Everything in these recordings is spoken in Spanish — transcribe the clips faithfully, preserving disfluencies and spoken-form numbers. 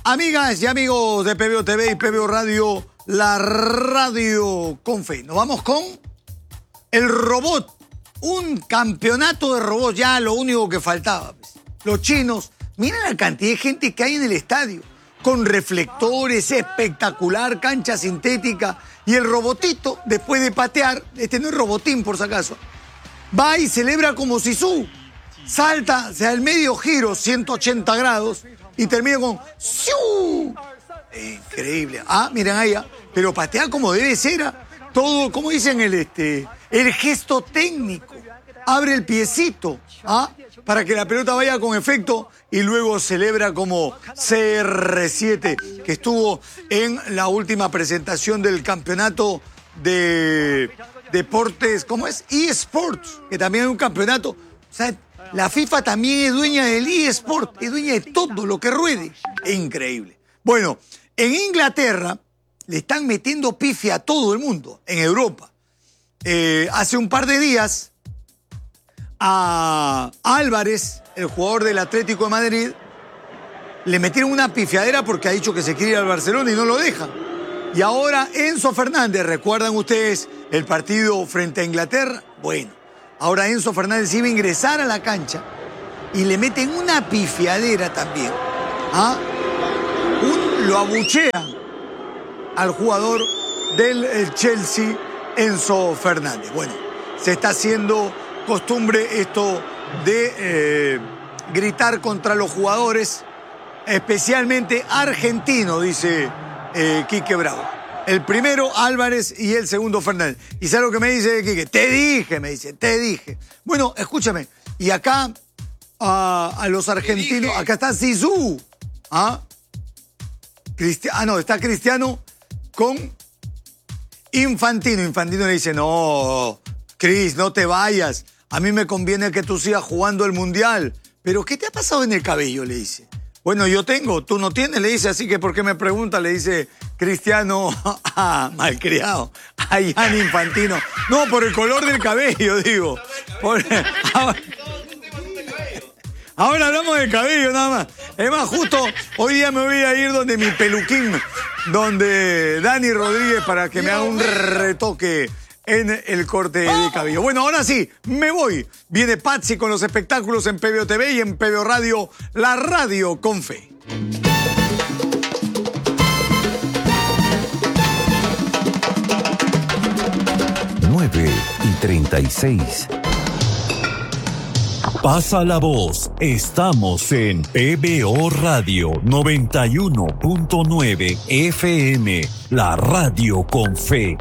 Amigas y amigos de P B O T V y P B O Radio, la radio con fe. Nos vamos con el robot. Un campeonato de robots, ya lo único que faltaba. Pues. Los chinos, miren la cantidad de gente que hay en el estadio. Con reflectores, espectacular, cancha sintética. Y el robotito, después de patear, este no es robotín por si acaso, va y celebra como Zizou. Salta, se da el medio giro, ciento ochenta grados, y termina con ¡siu! Increíble. Ah, miren ahí, pero patea como debe ser. ¿Ah? Todo, como dicen, el, este, el gesto técnico. Abre el piecito, ¿ah? Para que la pelota vaya con efecto y luego celebra como C R siete, que estuvo en la última presentación del campeonato de deportes, ¿cómo es? eSports, que también es un campeonato. O sea, la FIFA también es dueña del eSport, es dueña de todo lo que ruede. Es increíble. Bueno, en Inglaterra le están metiendo pifia a todo el mundo, en Europa. Eh, hace un par de días a Álvarez, el jugador del Atlético de Madrid, le metieron una pifiadera porque ha dicho que se quiere ir al Barcelona y no lo dejan. Y ahora Enzo Fernández, ¿recuerdan ustedes el partido frente a Inglaterra? Bueno, ahora Enzo Fernández iba a ingresar a la cancha y le meten una pifiadera también. ¿Ah? Un, lo abuchean al jugador del Chelsea, Enzo Fernández. Bueno, se está haciendo costumbre esto de eh, gritar contra los jugadores, especialmente argentinos, dice eh, Quique Bravo. El primero Álvarez y el segundo Fernández. ¿Y sabes lo que me dice Quique? Te dije, me dice, te dije. Bueno, escúchame, y acá a, a los argentinos, acá está Zizou. ¿Ah? Cristi- ah, no, está Cristiano con Infantino. Infantino le dice, no, Cris, no te vayas. A mí me conviene que tú sigas jugando el Mundial. ¿Pero qué te ha pasado en el cabello? Le dice. Bueno, yo tengo, tú no tienes, le dice. Así que, ¿por qué me pregunta? Le dice Cristiano, ah, malcriado, a Gianni Infantino. No, por el color del cabello, digo. Por, ahora, ahora hablamos del cabello, nada más. Es más, justo hoy día me voy a ir donde mi peluquín, donde Dani Rodríguez, para que me haga un retoque en el corte de cabello. Bueno, ahora sí, me voy. Viene Patsy con los espectáculos en P B O T V y en P B O Radio, la radio con fe. nueve y treinta y seis. Pasa la voz. Estamos en P B O Radio noventa y uno punto nueve F M, la radio con fe.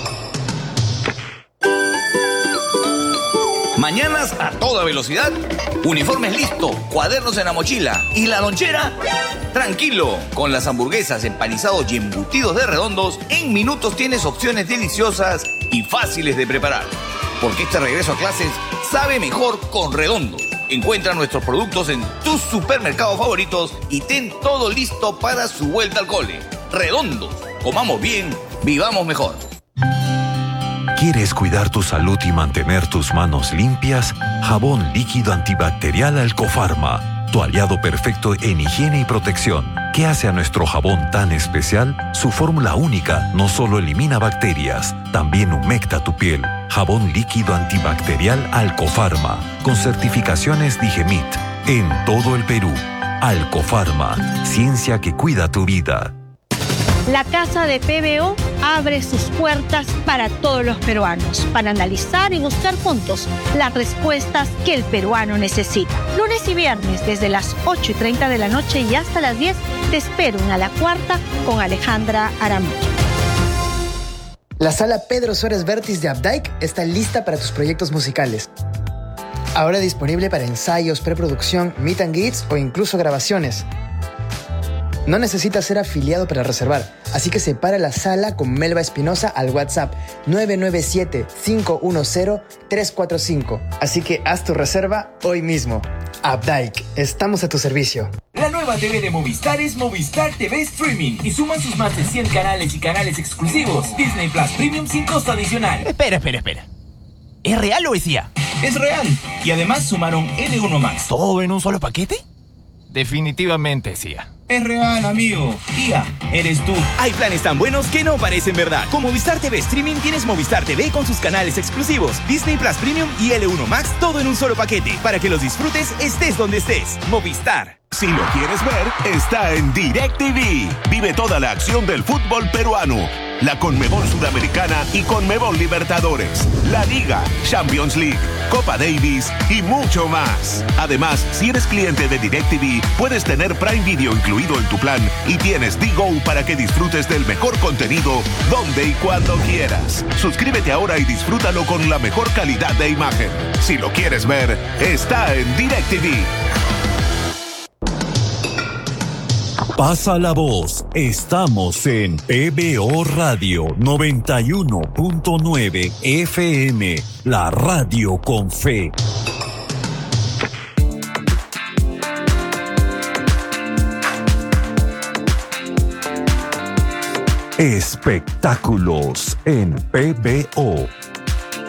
Mañanas a toda velocidad, uniformes listo, cuadernos en la mochila y la lonchera. Tranquilo, con las hamburguesas, empanizados y embutidos de Redondos, en minutos tienes opciones deliciosas y fáciles de preparar. Porque este regreso a clases sabe mejor con Redondos. Encuentra nuestros productos en tus supermercados favoritos y ten todo listo para su vuelta al cole. Redondos, comamos bien, vivamos mejor. ¿Quieres cuidar tu salud y mantener tus manos limpias? Jabón líquido antibacterial Alcofarma, tu aliado perfecto en higiene y protección. ¿Qué hace a nuestro jabón tan especial? Su fórmula única no solo elimina bacterias, también humecta tu piel. Jabón líquido antibacterial Alcofarma, con certificaciones Digemit, en todo el Perú. Alcofarma, ciencia que cuida tu vida. La Casa de P B O abre sus puertas para todos los peruanos, para analizar y buscar juntos las respuestas que el peruano necesita. Lunes y viernes, desde las ocho y treinta de la noche y hasta las diez, te espero en A la Cuarta con Alejandra Aramillo. La sala Pedro Suárez Vértiz de Updike está lista para tus proyectos musicales. Ahora disponible para ensayos, preproducción, meet and greets o incluso grabaciones. No necesitas ser afiliado para reservar, así que separa la sala con Melba Espinosa al WhatsApp nueve nueve siete, cinco uno cero, tres cuatro cinco. Así que haz tu reserva hoy mismo. Updike, estamos a tu servicio. La nueva T V de Movistar es Movistar T V Streaming y suman sus más de cien canales y canales exclusivos. Disney Plus Premium sin costo adicional. Espera, espera, espera. ¿Es real o es I A? Es real. Y además sumaron N uno Max. ¿Todo en un solo paquete? Definitivamente es I A. Es real, amigo. Tía, eres tú. Hay planes tan buenos que no parecen verdad. Con Movistar T V Streaming tienes Movistar T V con sus canales exclusivos, Disney Plus Premium y L uno Max, todo en un solo paquete, para que los disfrutes estés donde estés. Movistar. Si lo quieres ver, está en DirecTV. Vive toda la acción del fútbol peruano, la Conmebol Sudamericana y Conmebol Libertadores, la Liga, Champions League, Copa Davis y mucho más. Además, si eres cliente de DirecTV, puedes tener Prime Video incluido en tu plan y tienes D-Go para que disfrutes del mejor contenido donde y cuando quieras. Suscríbete ahora y disfrútalo con la mejor calidad de imagen. Si lo quieres ver, está en DirecTV. Pasa la voz, estamos en P B O Radio noventa y uno punto nueve F M, la radio con fe. Espectáculos en P B O.